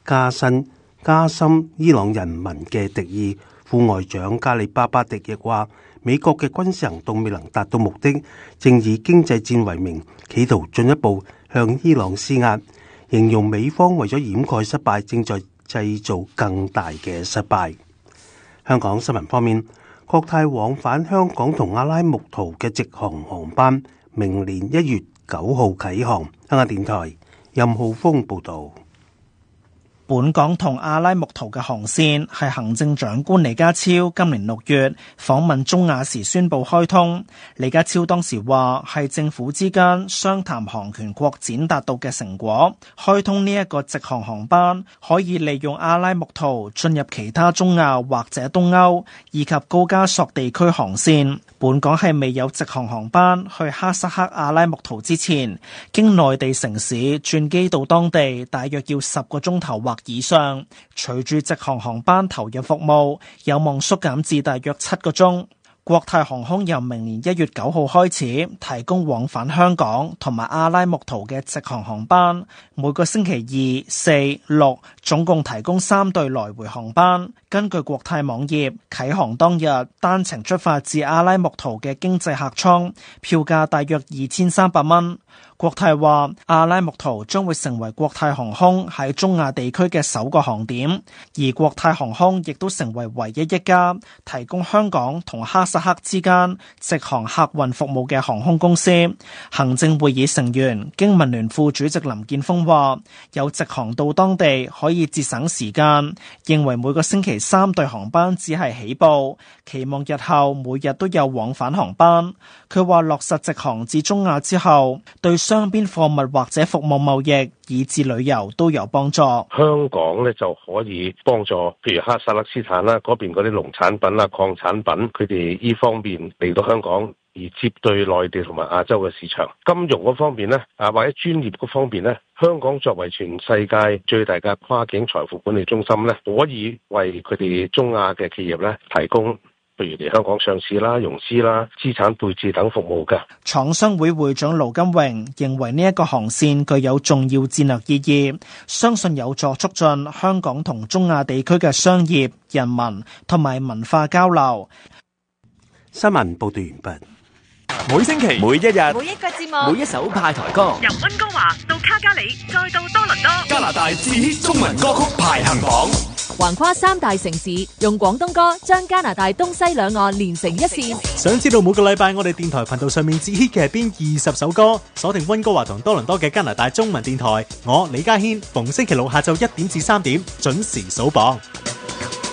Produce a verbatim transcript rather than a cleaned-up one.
加深加深伊朗人民嘅敵意。副外長加里巴巴迪亦話，美國嘅軍事行動未能達到目的，正以經濟戰為名，企圖進一步向伊朗施壓，形容美方為咗掩蓋失敗，正在製造更大嘅失敗。香港新聞方面，國泰往返香港同阿拉木圖嘅直航航班，明年一月九號啟航。香港電台任浩峰報道。 本港同阿拉木圖嘅航線係行政長官李家超今年六月訪問中亞時宣布開通。李家超當時話係政府之間商談航權擴展達到嘅成果。開通呢一個直航航班，可以利用阿拉木圖進入其他中亞或者東歐以及高加索地區航線。本港係未有直航航班去哈薩克阿拉木圖之前，經內地城市轉機到當地大約要十個鐘頭或以上。隨住直航航班投入服務，有望縮減至大約七個鐘。國泰航空由明年一月九號開始提供往返香港同埋阿拉木圖嘅直航航班，每個星期二、四、六總共提供三對來回航班。根據國泰網頁，啟航當日單程出發至阿拉木圖嘅經濟客艙票價大約二千三百蚊。國泰話，阿拉木圖將會成為國泰航空喺中亞地區嘅首個航點，而國泰航空亦都成為唯一一家提供香港同哈薩克之間直航客運服務嘅航空公司。行政會議成員、經民聯副主席林健鋒話，有直航到當地可以節省時間，認為每個星期三對航班只係起步，期望日後每日都有往返航班。佢話落實直航至中亞之後，對雙邊貨物或者服務貿易以至旅遊都有幫助。 香港咧就可以幫助，譬如哈薩克斯坦啦，嗰邊嗰啲農產品啦、礦產品，佢哋呢方面嚟到香港而接對內地同埋亞洲嘅市場。金融嗰方面咧，啊或者專業嗰方面咧，香港作為全世界最大嘅跨境財富管理中心咧，可以為佢哋中亞嘅企業咧提供，譬如嚟香港上市啦、融資啦、資產配置等服務嘅。 廠商會會長盧金榮認為呢一個航線具有重要戰略意義，相信有助促進香港同中亞地區嘅商業、人民同埋文化交流。 新聞報道完畢。 每星期、每一日、 每一個節目、 每一首派台歌， 由溫哥華到卡加里，再到多倫多， 加拿大自 hit 中文歌曲排行榜， 橫跨三大城市，用廣東歌將加拿大東西兩岸連成一線。 想知道每個禮拜我哋電台頻道上面自 hit 嘅係邊二十首歌？鎖定溫哥華同多倫多嘅加拿大中文電台，我李家軒逢星期六下晝一點至三點準時數榜。